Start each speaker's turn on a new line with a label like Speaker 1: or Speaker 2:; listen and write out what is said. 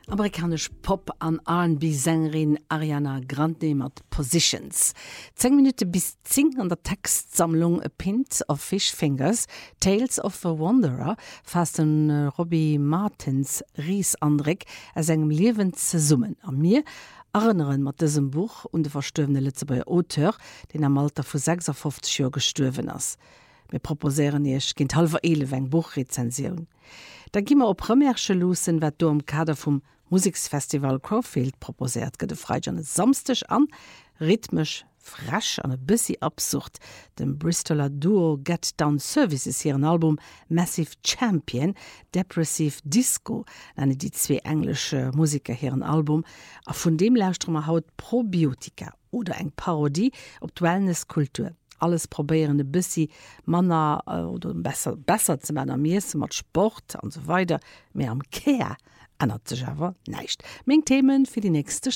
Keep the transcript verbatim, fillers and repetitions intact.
Speaker 1: Amerikanisch Pop an R and B-Sängerin Ariana Grande mat Positions. Zehn Minuten bis zehn an der Textsammlung A Pint of Fish Fingers, Tales of a Wanderer, fast den uh, Robbie Martins Ries Andrik as engem Leben ze summen. An mir erinnern mat diesem Buch und de verstöwene Lützebauer Auteur, den am Alter vu sechsundfünfzig Jahren gestorben ist. Wir proposieren ich kind halber ele weng Buchrezension. Da gimmer op Premiersche losen, wat do am Kader vum Musikfestival Crowfield proposiert gët freit an samstech an, rhythmisch, frasch an e bissi absurd. Dem Bristoler Duo Get Down Services hier ein Album Massive Champion, Depressive Disco, nenne die zwei englische Musiker hier ein Album, a vun dem lausstrommer haut Probiotika oder eng Parodie op d' Wellnesskultur. Alles probieren ein bisschen Männer äh, oder besser, besser zu machen, mehr mit Sport und so weiter. Mehr am Kehr ändert sich aber nicht. Meine Themen für die nächste